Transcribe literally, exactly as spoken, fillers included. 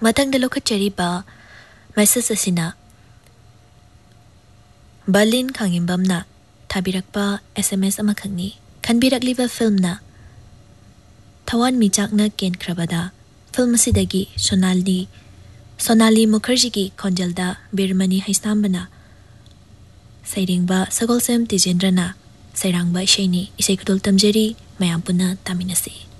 ꯃꯊꯪꯗ ꯂꯧꯈꯠꯆꯔꯤꯕ ꯃꯦꯁꯦꯖ ꯑꯁꯤꯅ ꯕꯔꯂꯤꯟ ꯈꯥꯡꯉꯦꯝꯕꯝꯅ ꯊꯥꯕꯤꯔꯛꯄ ꯑꯦꯁ ꯑꯦꯝ ꯑꯦꯁ ꯑꯃꯈꯛꯅꯤ. ꯈꯟꯕꯤꯔꯛꯂꯤꯕ ꯐꯤल्मꯅ ꯊꯋꯥꯟ ꯃꯤꯆꯥꯛꯅ ꯀꯦꯟꯈ꯭ꯔꯕꯗ ꯐꯤल्म ꯑꯁꯤꯗꯒꯤ ꯁꯣꯅꯥꯂꯤ ꯁꯣꯅꯥꯂꯤ ꯃꯨꯈꯔꯖꯤꯒꯤ ꯈꯣꯟꯖꯦꯜꯗ ꯕꯤꯔꯃꯅꯤ ꯍꯩꯁꯇꯥꯝꯕꯅ ꯁꯩꯔꯦꯡꯕ ꯁꯒꯣꯜꯁꯦꯝ ꯇꯤꯖꯦꯟꯗ꯭ꯔꯅ ꯁꯩꯔꯥꯡꯕ ꯏꯁꯩꯅꯤ. ꯏꯁꯩ ꯈꯨꯗꯣꯜ ꯇꯝꯖꯔꯤ. ꯃꯌꯥꯝ ꯄꯨꯟꯅ ꯇꯥꯃꯤꯟꯅꯁꯤ.